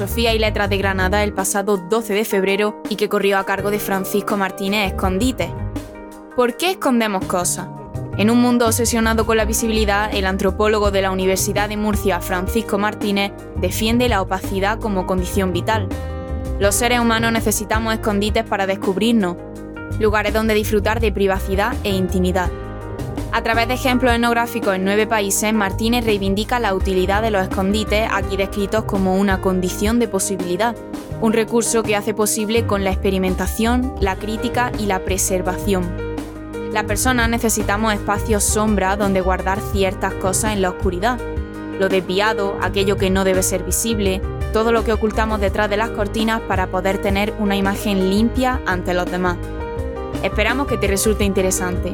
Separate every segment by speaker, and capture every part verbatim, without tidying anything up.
Speaker 1: Filosofía y Letras de Granada el pasado doce de febrero y que corrió a cargo de Francisco Martínez Escondites. ¿Por qué escondemos cosas? En un mundo obsesionado con la visibilidad, el antropólogo de la Universidad de Murcia, Francisco Martínez, defiende la opacidad como condición vital. Los seres humanos necesitamos escondites para descubrirnos, lugares donde disfrutar de privacidad e intimidad. A través de ejemplos etnográficos en nueve países, Martínez reivindica la utilidad de los escondites, aquí descritos como una condición de posibilidad, un recurso que hace posible con la experimentación, la crítica y la preservación. Las personas necesitamos espacios sombra donde guardar ciertas cosas en la oscuridad. Lo desviado, aquello que no debe ser visible, todo lo que ocultamos detrás de las cortinas para poder tener una imagen limpia ante los demás. Esperamos que te resulte interesante.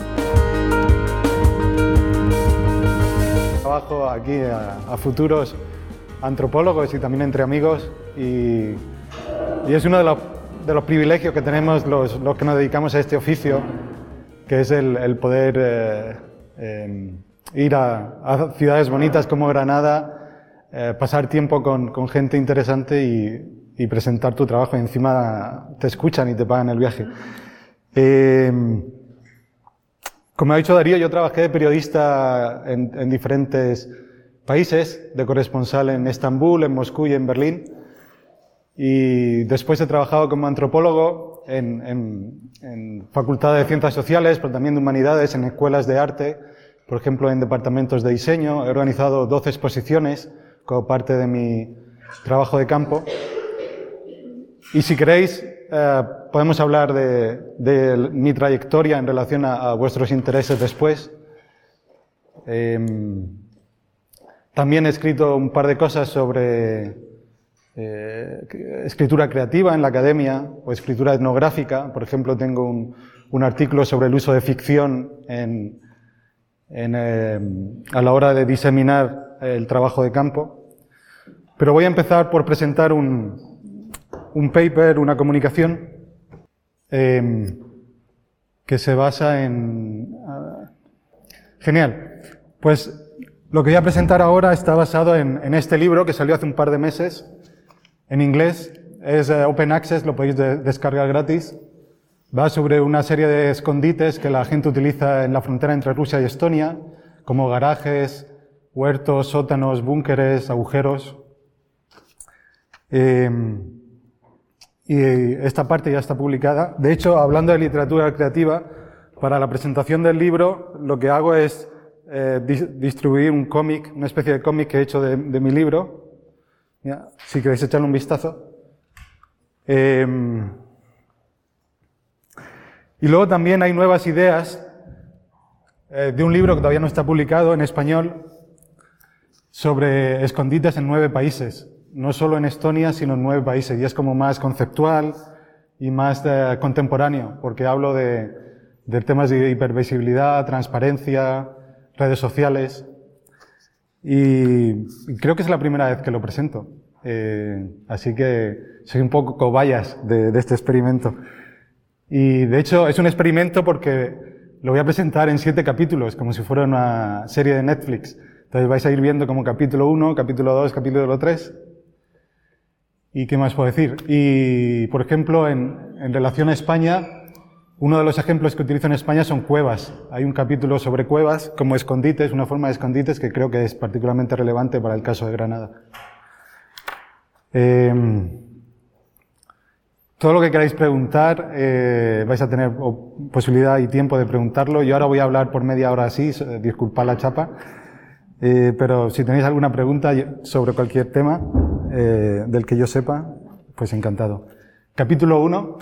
Speaker 2: Trabajo aquí a, a futuros antropólogos y también entre amigos y, y es uno de los, de los privilegios que tenemos los, los que nos dedicamos a este oficio, que es el, el poder eh, eh, ir a, a ciudades bonitas como Granada, eh, pasar tiempo con, con gente interesante y, y presentar tu trabajo y encima te escuchan y te pagan el viaje. Eh, Como ha dicho Darío, yo trabajé de periodista en, en diferentes países, de corresponsal en Estambul, en Moscú y en Berlín. Y después he trabajado como antropólogo en, en, en facultades de ciencias sociales, pero también de humanidades, en escuelas de arte, por ejemplo en departamentos de diseño. He organizado doce exposiciones como parte de mi trabajo de campo. Y si queréis, eh, podemos hablar de, de mi trayectoria en relación a, a vuestros intereses después. Eh, también he escrito un par de cosas sobre eh, escritura creativa en la academia o escritura etnográfica. Por ejemplo, tengo un, un artículo sobre el uso de ficción en, en, eh, a la hora de diseminar el trabajo de campo. Pero voy a empezar por presentar un un paper, una comunicación, eh, que se basa en... Uh, genial. Pues lo que voy a presentar ahora está basado en, en este libro que salió hace un par de meses, en inglés. Es uh, Open Access, lo podéis de descargar gratis. Va sobre una serie de escondites que la gente utiliza en la frontera entre Rusia y Estonia, como garajes, huertos, sótanos, búnkeres, agujeros. Eh, Y esta parte ya está publicada. De hecho, hablando de literatura creativa, para la presentación del libro, lo que hago es eh, dis distribuir un cómic, una especie de cómic que he hecho de, de mi libro. Ya, si queréis echarle un vistazo. Eh, y luego también hay nuevas ideas eh, de un libro que todavía no está publicado en español sobre escondites en nueve países. No solo en Estonia, sino en nueve países, y es como más conceptual y más eh, contemporáneo, porque hablo de, de temas de hipervisibilidad, transparencia, redes sociales, y, y creo que es la primera vez que lo presento, eh, así que soy un poco cobayas de, de este experimento. Y de hecho es un experimento porque lo voy a presentar en siete capítulos, como si fuera una serie de Netflix. Entonces vais a ir viendo como capítulo uno, capítulo dos, capítulo tres. ¿Y qué más puedo decir? Y, por ejemplo, en, en relación a España, uno de los ejemplos que utilizo en España son cuevas. Hay un capítulo sobre cuevas como escondites, una forma de escondites que creo que es particularmente relevante para el caso de Granada. Eh, todo lo que queráis preguntar, eh, vais a tener posibilidad y tiempo de preguntarlo. Yo ahora voy a hablar por media hora así, disculpad la chapa. Eh, pero si tenéis alguna pregunta sobre cualquier tema eh, del que yo sepa, pues encantado. Capítulo uno.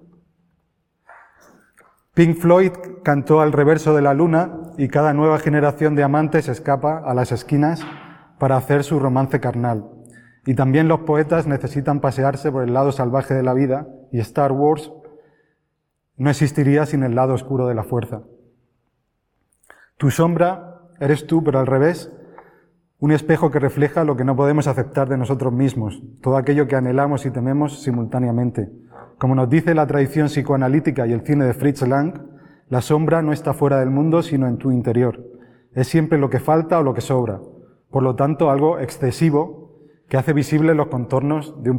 Speaker 2: Pink Floyd cantó al reverso de la luna y cada nueva generación de amantes escapa a las esquinas para hacer su romance carnal. Y también los poetas necesitan pasearse por el lado salvaje de la vida y Star Wars no existiría sin el lado oscuro de la fuerza. Tu sombra eres tú, pero al revés, un espejo que refleja lo que no podemos aceptar de nosotros mismos, todo aquello que anhelamos y tememos simultáneamente. Como nos dice la tradición psicoanalítica y el cine de Fritz Lang, la sombra no está fuera del mundo, sino en tu interior. Es siempre lo que falta o lo que sobra. Por lo tanto, algo excesivo que hace visibles los contornos de un